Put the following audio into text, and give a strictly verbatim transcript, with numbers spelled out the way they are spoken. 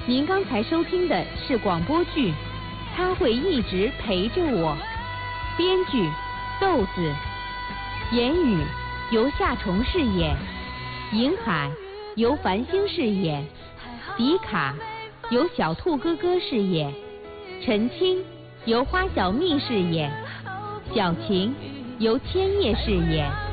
您刚才收听的是广播剧《他会一直陪着我》，编剧豆子，言语由夏虫饰演，银海由繁星饰演，迪卡由小兔哥哥饰演，陈青由花小蜜饰演，小晴由千叶饰演。